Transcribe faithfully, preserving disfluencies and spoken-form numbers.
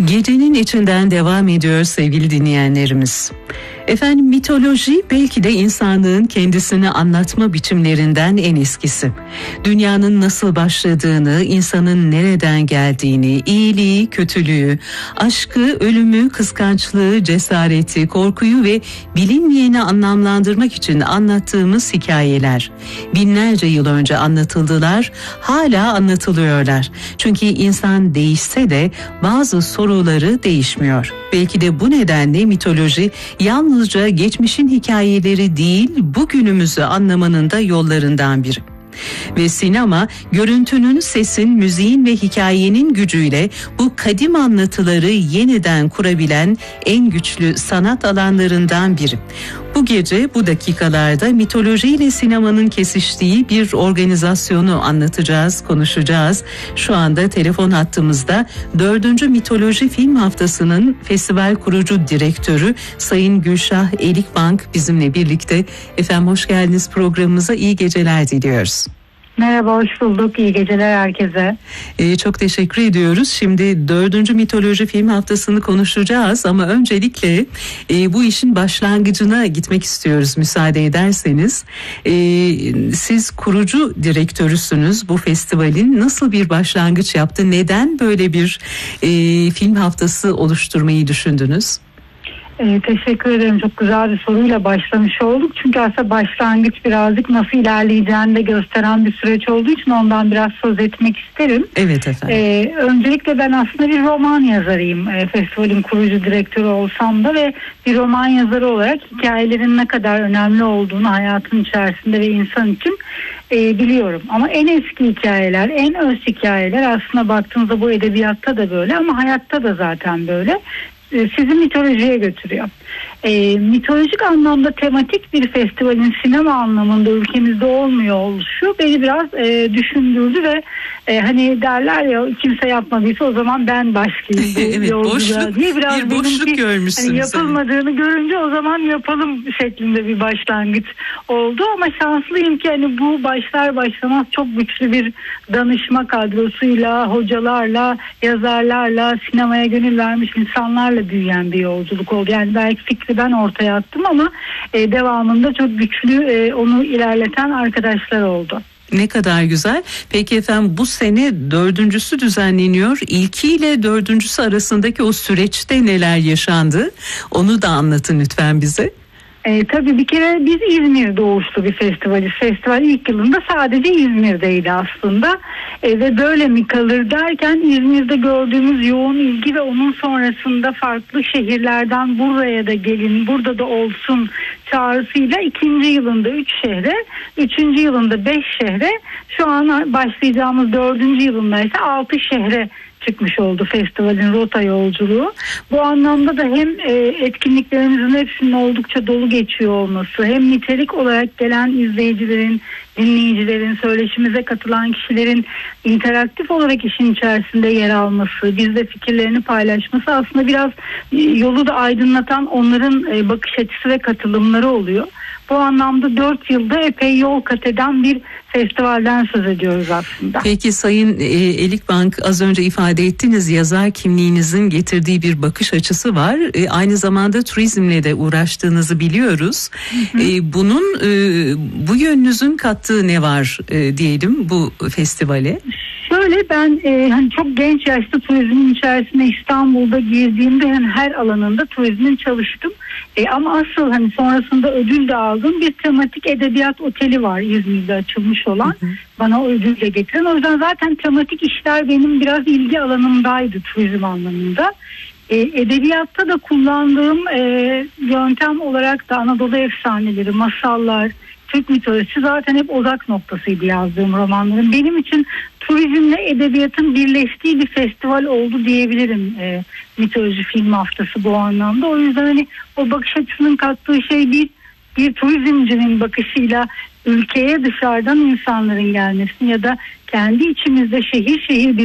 Gecenin içinden devam ediyor sevgili dinleyenlerimiz. Efendim, mitoloji belki de insanlığın kendisini anlatma biçimlerinden en eskisi. Dünyanın nasıl başladığını, insanın nereden geldiğini, iyiliği, kötülüğü, aşkı, ölümü, kıskançlığı, cesareti, korkuyu ve bilinmeyeni anlamlandırmak için anlattığımız hikayeler. Binlerce yıl önce anlatıldılar, hala anlatılıyorlar. Çünkü insan değişse de bazı soruları değişmiyor. Belki de bu nedenle mitoloji yalnızca geçmişin hikayeleri değil, bugünümüzü anlamanın da yollarından biri. Ve sinema, görüntünün, sesin, müziğin ve hikayenin gücüyle bu kadim anlatıları yeniden kurabilen en güçlü sanat alanlarından biri. Bu gece, bu dakikalarda mitolojiyle sinemanın kesiştiği bir organizasyonu anlatacağız, konuşacağız. Şu anda telefon hattımızda dördüncü Mitoloji Film Haftası'nın festival kurucu direktörü Sayın Gülşah Elikbank bizimle birlikte. Efendim, hoş geldiniz programımıza, iyi geceler diliyoruz. Merhaba, hoş bulduk. İyi geceler herkese. Ee, çok teşekkür ediyoruz. Şimdi dördüncü Mitoloji Film Haftası'nı konuşacağız ama öncelikle e, bu işin başlangıcına gitmek istiyoruz, müsaade ederseniz. E, siz kurucu direktörüsünüz bu festivalin. Nasıl bir başlangıç yaptı? Neden böyle bir e, film haftası oluşturmayı düşündünüz? Ee, teşekkür ederim. Çok güzel bir soruyla başlamış olduk. Çünkü aslında başlangıç birazcık nasıl ilerleyeceğini de gösteren bir süreç olduğu için ondan biraz söz etmek isterim. Evet efendim. Ee, öncelikle ben aslında bir roman yazarıyım. Ee, festivalin kurucu direktörü olsam da ve bir roman yazarı olarak hikayelerin ne kadar önemli olduğunu hayatın içerisinde ve insan için e, biliyorum. Ama en eski hikayeler, en öz hikayeler aslında baktığınızda bu edebiyatta da böyle ama hayatta da zaten böyle. Sizi mitolojiye götürüyor. E, mitolojik anlamda tematik bir festivalin sinema anlamında ülkemizde olmuyor oluşu beni biraz e, düşündürdü ve e, hani derler ya, kimse yapmadıysa o zaman ben başlayayım. Evet, boşluk, diye biraz bir boşluk görmüşsünüz. Hani yapılmadığını hani. görünce o zaman yapalım şeklinde bir başlangıç oldu ama şanslıyım ki hani bu başlar başlamaz çok güçlü bir danışma kadrosuyla, hocalarla, yazarlarla, sinemaya gönül vermiş insanlarla büyüyen bir yolculuk oldu. Yani belki fikri ben ortaya attım ama e, devamında çok güçlü e, onu ilerleten arkadaşlar oldu. Ne kadar güzel. Peki efendim, bu sene dördüncüsü düzenleniyor. İlkiyle dördüncüsü arasındaki o süreçte neler yaşandı? Onu da anlatın lütfen bize. E, tabii bir kere biz İzmir doğuşlu bir festivaliz. Festival ilk yılında sadece İzmir'deydi aslında. E, ve böyle mi kalır derken İzmir'de gördüğümüz yoğun ilgi ve onun sonrasında farklı şehirlerden buraya da gelin, burada da olsun çağrısıyla ikinci yılında üç şehre, üçüncü yılında beş şehre, şu an başlayacağımız dördüncü yılında ise altı şehre çıkmış oldu festivalin rota yolculuğu. Bu anlamda da hem e, etkinliklerimizin hepsinin oldukça dolu geçiyor olması, hem nitelik olarak gelen izleyicilerin, dinleyicilerin, söyleşimize katılan kişilerin interaktif olarak işin içerisinde yer alması, bizle fikirlerini paylaşması aslında biraz e, yolu da aydınlatan onların e, bakış açısı ve katılımları oluyor. Bu anlamda dört yılda epey yol kat eden bir festivalden söz ediyoruz aslında. Peki Sayın e, Elikbank, az önce ifade ettiniz, yazar kimliğinizin getirdiği bir bakış açısı var. E, aynı zamanda turizmle de uğraştığınızı biliyoruz. Hı hı. E, bunun e, bu yönünüzün kattığı ne var e, diyelim bu festivale? Şöyle, ben e, hani çok genç yaşta turizmin içerisinde İstanbul'da gezdiğimde hani her alanında turizmin çalıştım. E, ama asıl hani sonrasında ödül de aldığım bir tematik edebiyat oteli var İzmir'de açılmış olan. Hı hı. Bana o ödül de getiren. O yüzden zaten tematik işler benim biraz ilgi alanımdaydı turizm anlamında. E, edebiyatta da kullandığım e, yöntem olarak da Anadolu efsaneleri, masallar, Türk mitolojisi zaten hep odak noktasıydı yazdığım romanların. Benim için turizmle edebiyatın birleştiği bir festival oldu diyebilirim e, Mitoloji Film Haftası bu anlamda. O yüzden hani o bakış açısının kattığı şey bir, bir turizmcinin bakışıyla ülkeye dışarıdan insanların gelmesi ya da kendi içimizde şehir şehir bir